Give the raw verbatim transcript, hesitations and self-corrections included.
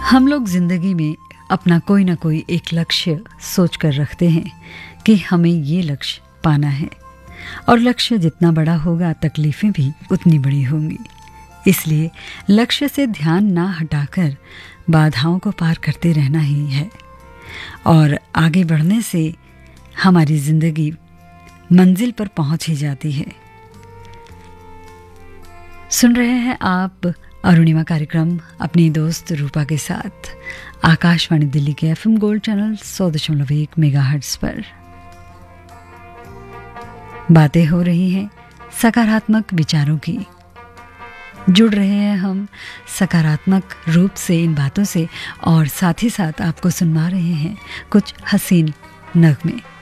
हम लोग जिंदगी में अपना कोई ना कोई एक लक्ष्य सोच कर रखते हैं कि हमें ये लक्ष्य पाना है, और लक्ष्य जितना बड़ा होगा तकलीफें भी उतनी बड़ी होंगी। इसलिए लक्ष्य से ध्यान ना हटाकर बाधाओं को पार करते रहना ही है, और आगे बढ़ने से हमारी जिंदगी मंजिल पर पहुंच ही जाती है। सुन रहे हैं आप अरुणिमा कार्यक्रम अपनी दोस्त रूपा के साथ आकाशवाणी दिल्ली के एफएम गोल्ड चैनल सौ दशमलव एक मेगाहर्ट्ज पर। बातें हो रही हैं सकारात्मक विचारों की। जुड़ रहे हैं हम सकारात्मक रूप से इन बातों से, और साथ ही साथ आपको सुनवा रहे हैं कुछ हसीन नगमे।